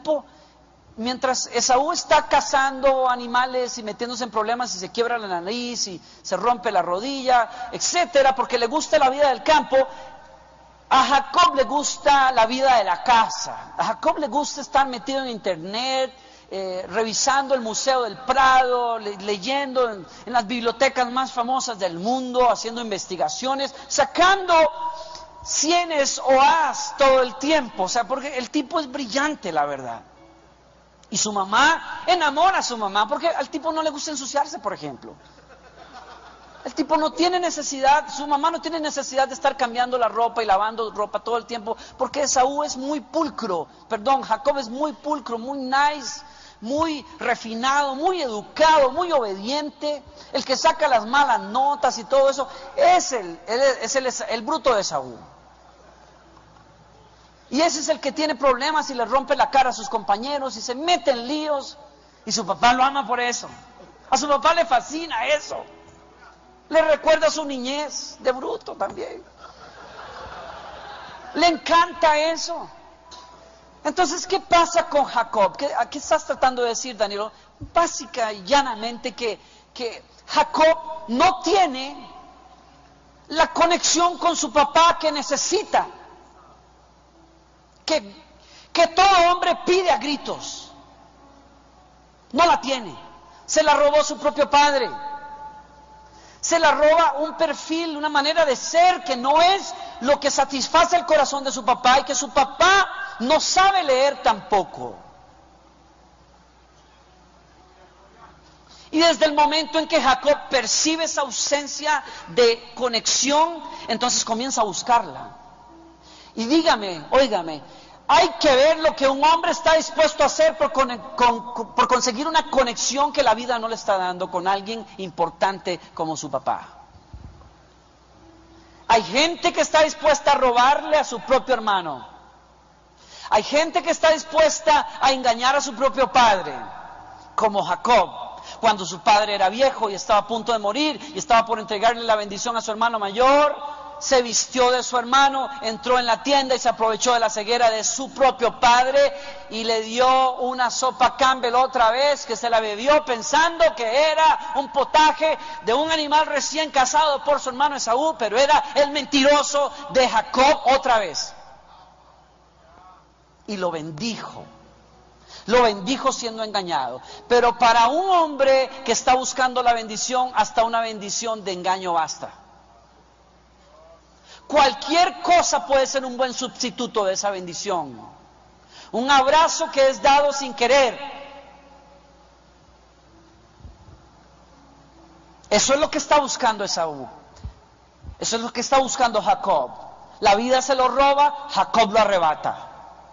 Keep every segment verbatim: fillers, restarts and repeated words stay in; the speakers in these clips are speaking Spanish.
tipo, mientras Esaú está cazando animales y metiéndose en problemas y se quiebra la nariz y se rompe la rodilla, etcétera, porque le gusta la vida del campo, a Jacob le gusta la vida de la casa. A Jacob le gusta estar metido en internet, eh, revisando el Museo del Prado, le, leyendo en, en las bibliotecas más famosas del mundo, haciendo investigaciones, sacando cienes o as todo el tiempo. O sea, porque el tipo es brillante, la verdad. Y su mamá enamora a su mamá, porque al tipo no le gusta ensuciarse, por ejemplo. El tipo no tiene necesidad, su mamá no tiene necesidad de estar cambiando la ropa y lavando ropa todo el tiempo, porque Esaú es muy pulcro, perdón, Jacob es muy pulcro, muy nice, muy refinado, muy educado, muy obediente. El que saca las malas notas y todo eso es el, es el, es el, el bruto de Esaú. Y ese es el que tiene problemas y le rompe la cara a sus compañeros y se mete en líos. Y su papá lo ama por eso. A su papá le fascina eso. Le recuerda a su niñez de bruto también. Le encanta eso. Entonces, ¿qué pasa con Jacob? ¿Qué, ¿A qué estás tratando de decir, Danilo? Básica y llanamente que, que Jacob no tiene la conexión con su papá que necesita. Que, que todo hombre pide a gritos. No la tiene. Se la robó su propio padre. Se la roba un perfil, una manera de ser que no es lo que satisface el corazón de su papá y que su papá no sabe leer tampoco. Y desde el momento en que Jacob percibe esa ausencia de conexión, entonces comienza a buscarla. Y dígame, óigame, hay que ver lo que un hombre está dispuesto a hacer por, con, con, por conseguir una conexión que la vida no le está dando con alguien importante como su papá. Hay gente que está dispuesta a robarle a su propio hermano. Hay gente que está dispuesta a engañar a su propio padre, como Jacob, cuando su padre era viejo y estaba a punto de morir y estaba por entregarle la bendición a su hermano mayor. Se vistió de su hermano, entró en la tienda y se aprovechó de la ceguera de su propio padre y le dio una sopa Campbell otra vez, que se la bebió pensando que era un potaje de un animal recién cazado por su hermano Esaú, pero era el mentiroso de Jacob otra vez. Y lo bendijo. Lo bendijo siendo engañado. Pero para un hombre que está buscando la bendición, hasta una bendición de engaño basta. Cualquier cosa puede ser un buen sustituto de esa bendición. Un abrazo que es dado sin querer. Eso es lo que está buscando Esaú. Eso es lo que está buscando Jacob. La vida se lo roba, Jacob lo arrebata.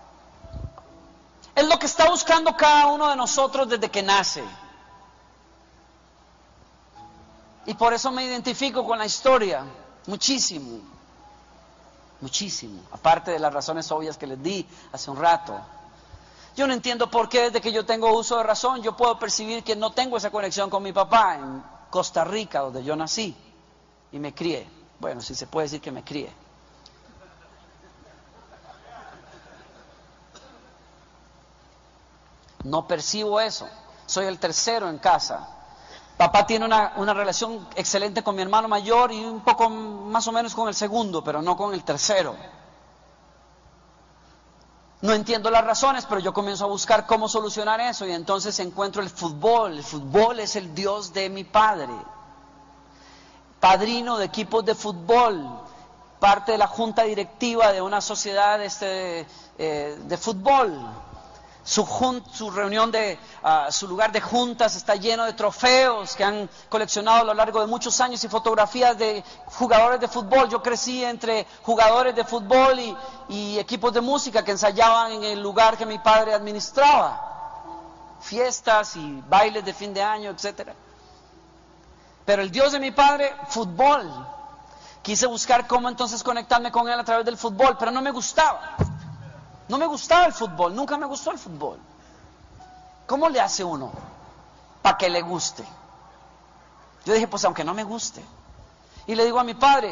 Es lo que está buscando cada uno de nosotros desde que nace. Y por eso me identifico con la historia, muchísimo. Muchísimo, aparte de las razones obvias que les di hace un rato. Yo no entiendo por qué desde que yo tengo uso de razón yo puedo percibir que no tengo esa conexión con mi papá en Costa Rica, donde yo nací y me crié. Bueno, si se puede decir que me crié. No percibo eso. Soy el tercero en casa. Papá tiene una, una relación excelente con mi hermano mayor y un poco más o menos con el segundo, pero no con el tercero. No entiendo las razones, pero yo comienzo a buscar cómo solucionar eso y entonces encuentro el fútbol. El fútbol es el Dios de mi padre. Padrino de equipos de fútbol, parte de la junta directiva de una sociedad este, eh, de fútbol. Su, jun, su reunión de, uh, su lugar de juntas está lleno de trofeos que han coleccionado a lo largo de muchos años y fotografías de jugadores de fútbol. Yo crecí entre jugadores de fútbol y, y equipos de música que ensayaban en el lugar que mi padre administraba. Fiestas y bailes de fin de año, etcétera. Pero el Dios de mi padre, fútbol. Quise buscar cómo entonces conectarme con él a través del fútbol, pero no me gustaba. No me gustaba el fútbol, nunca me gustó el fútbol. ¿Cómo le hace uno para que le guste? Yo dije, pues aunque no me guste. Y le digo a mi padre,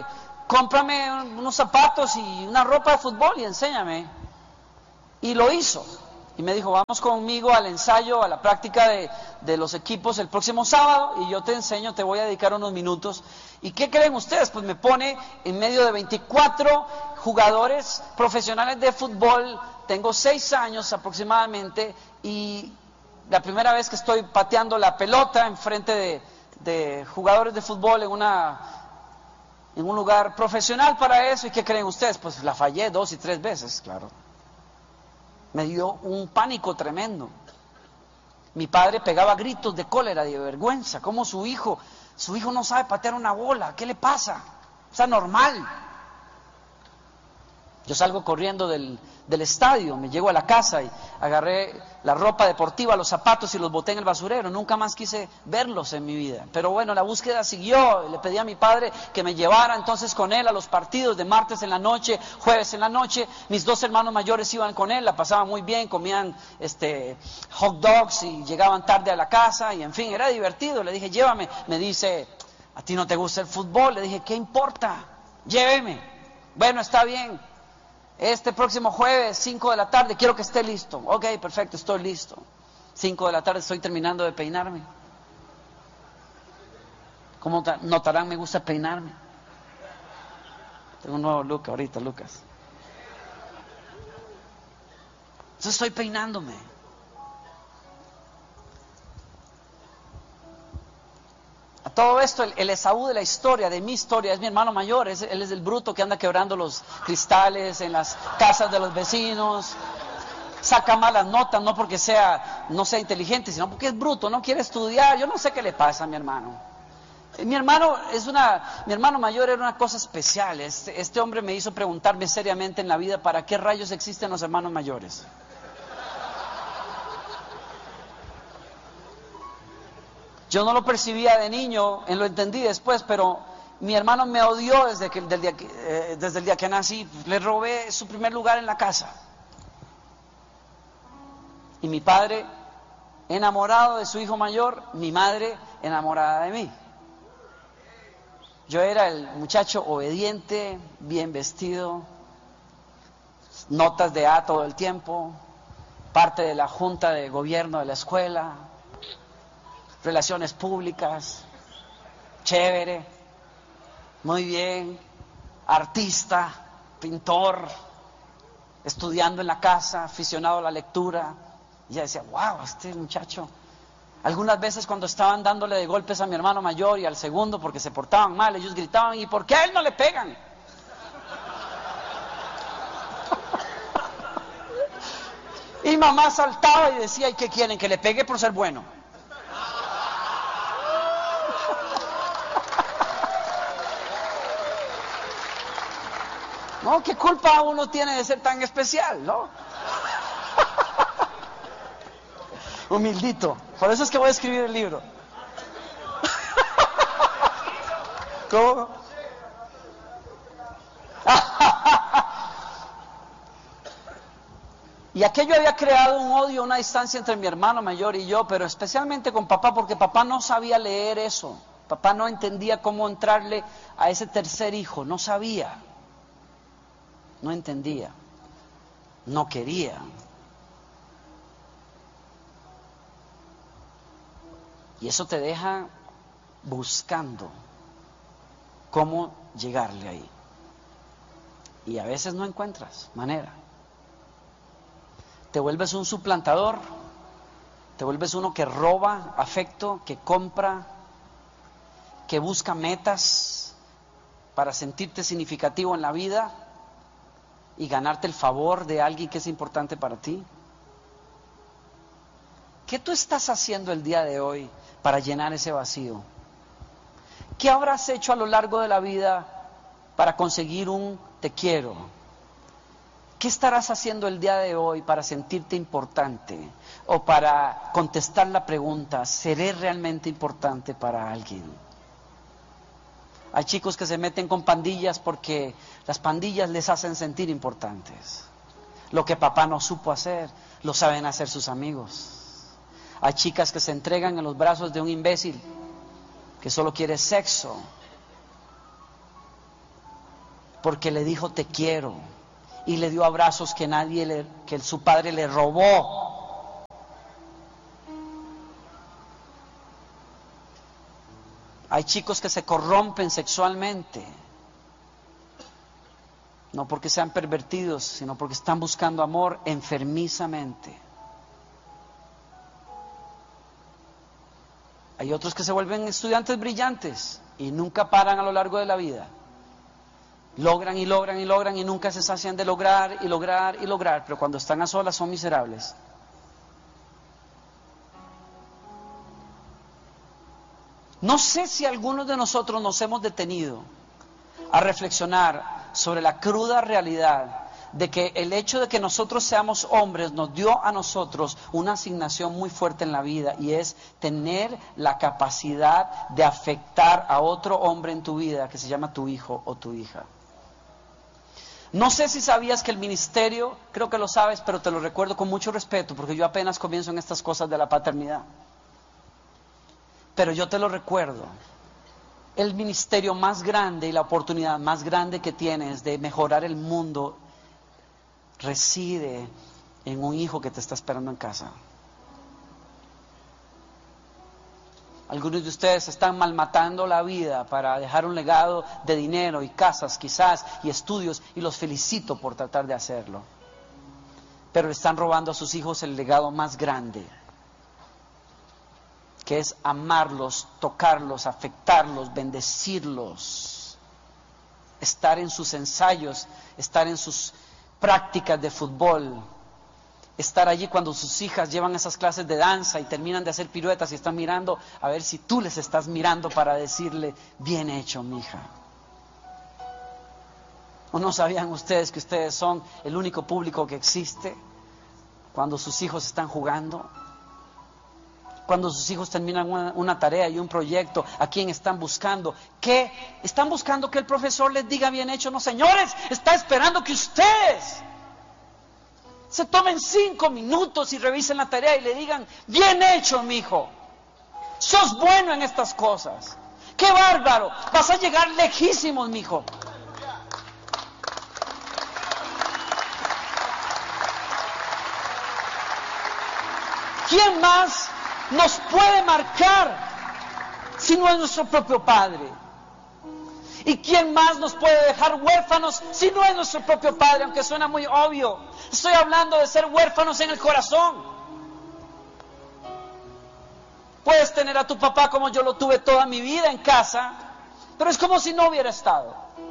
cómprame unos zapatos y una ropa de fútbol y enséñame. Y lo hizo. y me dijo, vamos conmigo al ensayo, a la práctica de, de los equipos el próximo sábado, y yo te enseño, te voy a dedicar unos minutos. ¿Y qué creen ustedes? Pues me pone en medio de veinticuatro jugadores profesionales de fútbol. Tengo seis años aproximadamente, y la primera vez que estoy pateando la pelota en frente de, de jugadores de fútbol en una en un lugar profesional para eso. ¿Y qué creen ustedes? Pues la fallé dos y tres veces, claro. Me dio un pánico tremendo. Mi padre pegaba gritos de cólera, de vergüenza. ¿Cómo su hijo, su hijo no sabe patear una bola? ¿Qué le pasa? Es anormal. Yo salgo corriendo del, del estadio, me llego a la casa y agarré la ropa deportiva, los zapatos y los boté en el basurero. Nunca más quise verlos en mi vida. Pero bueno, la búsqueda siguió. Le pedí a mi padre que me llevara entonces con él a los partidos de martes en la noche, jueves en la noche. Mis dos hermanos mayores iban con él, la pasaban muy bien, comían este, hot dogs y llegaban tarde a la casa y en fin, era divertido. Le dije, llévame. Me dice, ¿a ti no te gusta el fútbol? Le dije, ¿qué importa? Lléveme. Bueno, está bien. Este próximo jueves, cinco de la tarde, quiero que esté listo. Ok, perfecto, estoy listo. cinco de la tarde, estoy terminando de peinarme. Como notarán, me gusta peinarme. Tengo un nuevo look ahorita, Lucas. Entonces estoy peinándome. A todo esto, el, el Esaú de la historia, de mi historia, es mi hermano mayor. Es, él es el bruto que anda quebrando los cristales en las casas de los vecinos. Saca malas notas, no porque sea, no sea inteligente, sino porque es bruto, no quiere estudiar. Yo no sé qué le pasa a mi hermano. Mi hermano es una, mi hermano mayor era una cosa especial. Este, este hombre me hizo preguntarme seriamente en la vida, ¿para qué rayos existen los hermanos mayores? Yo no lo percibía de niño, lo entendí después, pero mi hermano me odió desde, que, del día que, eh, desde el día que nací. Le robé su primer lugar en la casa. Y mi padre, enamorado de su hijo mayor, mi madre, enamorada de mí. Yo era el muchacho obediente, bien vestido, notas de A todo el tiempo, parte de la junta de gobierno de la escuela, relaciones públicas, chévere, muy bien, artista, pintor, estudiando en la casa, aficionado a la lectura. Y ella decía, wow, este muchacho. Algunas veces cuando estaban dándole de golpes a mi hermano mayor y al segundo porque se portaban mal, ellos gritaban, ¿y por qué a él no le pegan? Y mamá saltaba y decía, ¿y qué quieren? ¿Que le pegue por ser bueno? No, ¿qué culpa uno tiene de ser tan especial, no? Humildito. Por eso es que voy a escribir el libro. ¿Cómo? Y aquello había creado un odio, una distancia entre mi hermano mayor y yo, pero especialmente con papá, porque papá no sabía leer eso. Papá no entendía cómo entrarle a ese tercer hijo, no sabía. No entendía, no quería. Y eso te deja buscando cómo llegarle ahí. Y a veces no encuentras manera. Te vuelves un suplantador, te vuelves uno que roba afecto, que compra, que busca metas para sentirte significativo en la vida y ganarte el favor de alguien que es importante para ti. ¿Qué tú estás haciendo el día de hoy para llenar ese vacío? ¿Qué habrás hecho a lo largo de la vida para conseguir un te quiero? ¿Qué estarás haciendo el día de hoy para sentirte importante? O para contestar la pregunta, ¿seré realmente importante para alguien? Hay chicos que se meten con pandillas porque las pandillas les hacen sentir importantes. Lo que papá no supo hacer, lo saben hacer sus amigos. Hay chicas que se entregan en los brazos de un imbécil que solo quiere sexo porque le dijo te quiero y le dio abrazos que nadie le, que su padre le robó. Hay chicos que se corrompen sexualmente, no porque sean pervertidos, sino porque están buscando amor enfermizamente. Hay otros que se vuelven estudiantes brillantes y nunca paran a lo largo de la vida. Logran y logran y logran y nunca se sacian de lograr y lograr y lograr, pero cuando están a solas son miserables. No sé si algunos de nosotros nos hemos detenido a reflexionar sobre la cruda realidad de que el hecho de que nosotros seamos hombres nos dio a nosotros una asignación muy fuerte en la vida, y es tener la capacidad de afectar a otro hombre en tu vida que se llama tu hijo o tu hija. No sé si sabías que el ministerio, creo que lo sabes, pero te lo recuerdo con mucho respeto porque yo apenas comienzo en estas cosas de la paternidad. Pero yo te lo recuerdo. El ministerio más grande y la oportunidad más grande que tienes de mejorar el mundo reside en un hijo que te está esperando en casa. Algunos de ustedes están malmatando la vida para dejar un legado de dinero y casas quizás y estudios, y los felicito por tratar de hacerlo. Pero le están robando a sus hijos el legado más grande, que es amarlos, tocarlos, afectarlos, bendecirlos, estar en sus ensayos, estar en sus prácticas de fútbol, estar allí cuando sus hijas llevan esas clases de danza y terminan de hacer piruetas y están mirando a ver si tú les estás mirando para decirle, bien hecho, mija. ¿O no sabían ustedes que ustedes son el único público que existe cuando sus hijos están jugando? Cuando sus hijos terminan una, una tarea y un proyecto, ¿a quién están buscando? ¿Qué? ¿Están buscando que el profesor les diga bien hecho? No, señores, está esperando que ustedes se tomen cinco minutos y revisen la tarea y le digan, bien hecho, mijo. Sos bueno en estas cosas. ¡Qué bárbaro! Vas a llegar lejísimos, mijo. ¿Quién más nos puede marcar si no es nuestro propio Padre? ¿Y quién más nos puede dejar huérfanos si no es nuestro propio Padre? Aunque suena muy obvio, estoy hablando de ser huérfanos en el corazón. Puedes tener a tu papá como yo lo tuve toda mi vida en casa, pero es como si no hubiera estado.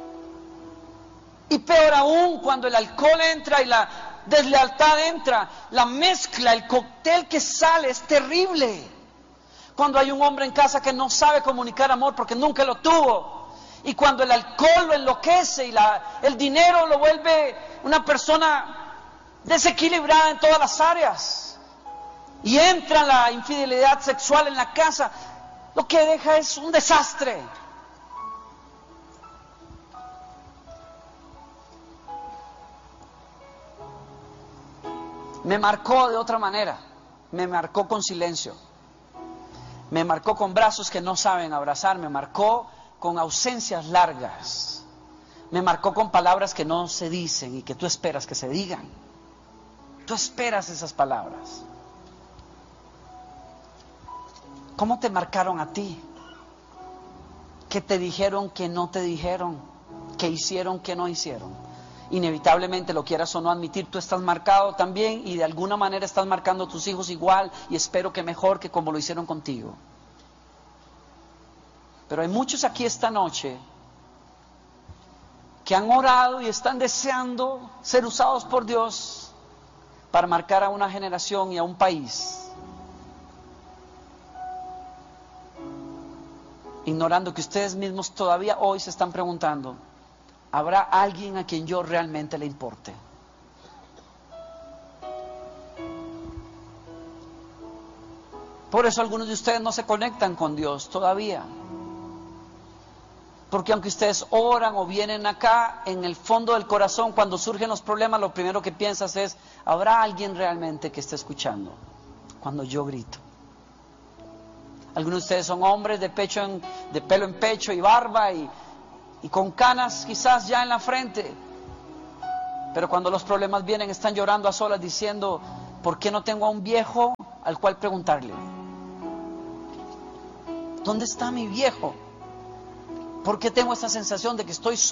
Y peor aún, cuando el alcohol entra y la deslealtad entra, la mezcla, el cóctel que sale es terrible. Cuando hay un hombre en casa que no sabe comunicar amor porque nunca lo tuvo, y cuando el alcohol lo enloquece y la, el dinero lo vuelve una persona desequilibrada en todas las áreas, y entra la infidelidad sexual en la casa, lo que deja es un desastre. Me marcó de otra manera, me marcó con silencio, me marcó con brazos que no saben abrazar, me marcó con ausencias largas, me marcó con palabras que no se dicen y que tú esperas que se digan. Tú esperas esas palabras. ¿Cómo te marcaron a ti? ¿Qué te dijeron que no te dijeron? ¿Qué hicieron que no hicieron? Inevitablemente, lo quieras o no admitir, tú estás marcado también, y de alguna manera estás marcando a tus hijos igual, y espero que mejor que como lo hicieron contigo. Pero hay muchos aquí esta noche que han orado y están deseando ser usados por Dios para marcar a una generación y a un país, ignorando que ustedes mismos todavía hoy se están preguntando, ¿habrá alguien a quien yo realmente le importe? Por eso algunos de ustedes no se conectan con Dios todavía. Porque aunque ustedes oran o vienen acá, en el fondo del corazón, cuando surgen los problemas, lo primero que piensas es, ¿habrá alguien realmente que esté escuchando cuando yo grito? Algunos de ustedes son hombres de pecho en, de pelo en pecho y barba y, y con canas quizás ya en la frente, pero cuando los problemas vienen están llorando a solas diciendo, ¿por qué no tengo a un viejo al cual preguntarle? ¿Dónde está mi viejo? ¿Por qué tengo esta sensación de que estoy